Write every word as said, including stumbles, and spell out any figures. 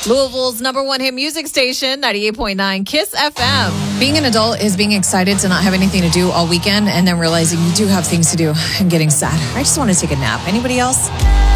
Louisville's number one hit music station, ninety-eight point nine Kiss F M. Being an adult is being excited to not have anything to do all weekend and then realizing you do have things to do and getting sad. I just want to take a nap. Anybody else?